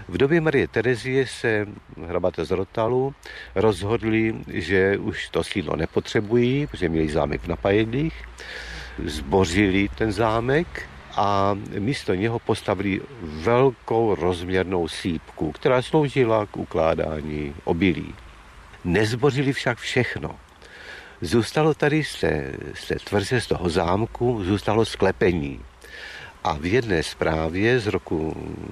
V době Marie Terezie se hrabate z Rotalu rozhodli, že už to sídlo nepotřebují, protože měli zámek v Napajedlích, zbořili ten zámek a místo něho postavili velkou rozměrnou sýpku, která sloužila k ukládání obilí. Nezbořili však všechno. Zůstalo tady z té tvrze, z toho zámku, zůstalo sklepení. A v jedné zprávě z roku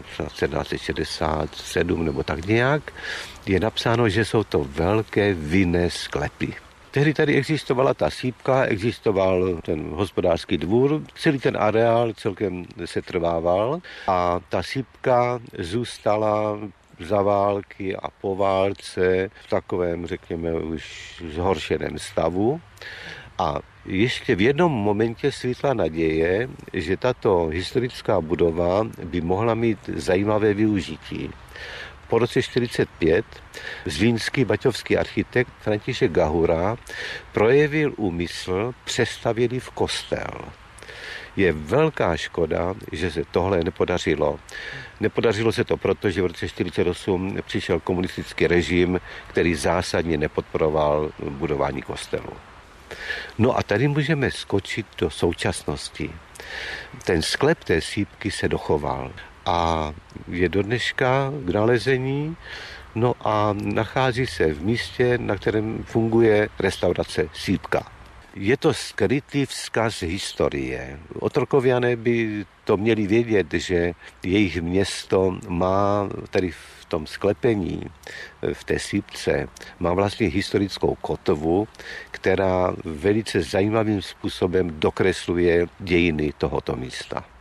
1767 nebo tak nějak je napsáno, že jsou to velké vinné sklepy. Tehdy tady existovala ta sýpka, existoval ten hospodářský dvůr, celý ten areál celkem se trvával a ta sýpka zůstala za války a po válce v takovém, řekněme, už zhoršeném stavu. A ještě v jednom momentě svítla naděje, že tato historická budova by mohla mít zajímavé využití. Po roce 1945 zlínský baťovský architekt František Gahura projevil úmysl přestavět ji v kostel. Je velká škoda, že se tohle nepodařilo. Nepodařilo se to proto, že v roce 1948 přišel komunistický režim, který zásadně nepodporoval budování kostelu. No a tady můžeme skočit do současnosti. Ten sklep té sýpky se dochoval a je do dneška k nalezení, no a nachází se v místě, na kterém funguje restaurace Sýpka. Je to skrytý vzkaz historie. Otrokoviané by to měli vědět, že jejich město má tady v tom sklepení, v té sýpce, má vlastně historickou kotvu, která velice zajímavým způsobem dokresluje dějiny tohoto místa.